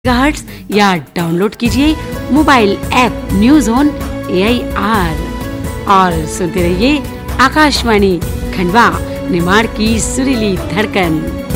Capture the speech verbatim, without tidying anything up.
Megahertz या download कीजिए mobile app news on A I R और सुनते रहिए आकाशवाणी खंडवा, निमाड़ की सुरीली धड़कन।